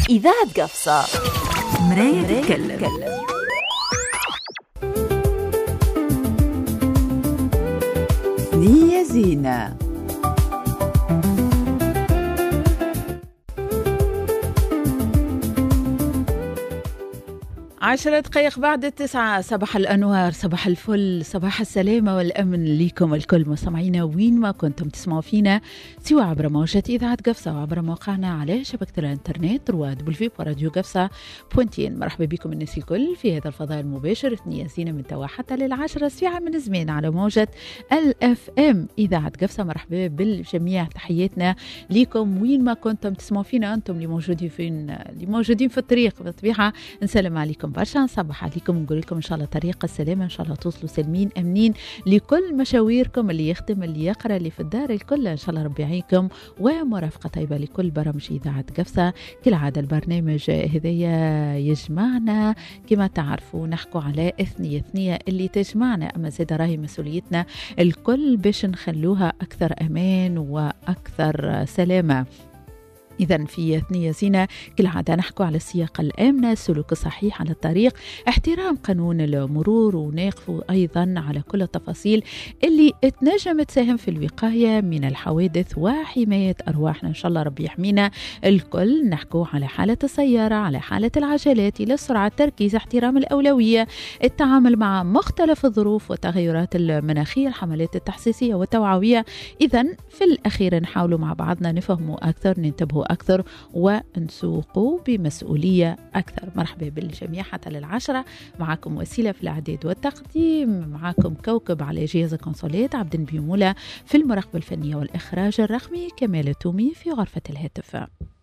إذاعة قفصة مراية تتكلم. نية زينة. 10 دقائق بعد 9. صباح الأنوار، صباح الفل، صباح السلامة والأمن لكم الكل مستمعينا وين ما كنتم تسمعوا فينا، سواء عبر موجة إذاعة قفصة وعبر موقعنا على شبكة الإنترنت رواد وراديو قفصة بوينتين. مرحبا بكم الناس الكل في هذا الفضاء المباشر 2 سنة من توا حتى لل10 ساعة من زمان على موجة الFM إذاعة قفصة. مرحبا بالجميع، تحياتنا لكم وين ما كنتم تسمعوا فينا. أنتم اللي موجودين في الطريق بالطبيعة نسلم عليكم برشا، نصبح عليكم ونقول لكم ان شاء الله طريق السلامه، ان شاء الله توصلوا سالمين امنين لكل مشاويركم، اللي يخدم اللي يقرا اللي في الدار الكل، ان شاء الله ربي يعينكم ومرافقه طيبه لكل برامج اذاعه قفصه. كالعاده البرنامج هذايا يجمعنا كما تعرفوا، نحكوا على اثنيه اللي تجمعنا، اما زاد راهي مسؤوليتنا الكل باش نخلوها اكثر امان واكثر سلامه. إذن في 2 سنة كالعادة نحكوا على السياقة الآمنة، السلوك الصحيح على الطريق، احترام قانون المرور، ونقفوا أيضا على كل التفاصيل اللي تنجم تساهم في الوقاية من الحوادث وحماية أرواحنا. إن شاء الله ربي يحمينا الكل. نحكوا على حالة السيارة، على حالة العجلات، إلى السرعة، التركيز، احترام الأولوية، التعامل مع مختلف الظروف والتغيرات المناخية، الحملات التحسيسية والتوعوية. إذن في الأخير نحاولوا مع بعضنا نفهموا أكثر، ننتبهوا أكثر ونسوقوا بمسؤولية أكثر. مرحبا بالجميع حتى لل10. معكم وسيلة في الإعداد والتقديم، معكم كوكب على جهاز الكونسولات، عبد البيمولة في المراقبة الفنية والإخراج الرقمي، كمال التومي في غرفة الهاتف.